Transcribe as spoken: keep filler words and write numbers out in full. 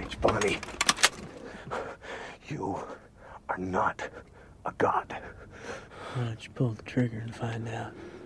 age, Bonnie. You are not a god. Why don't you pull the trigger and find out?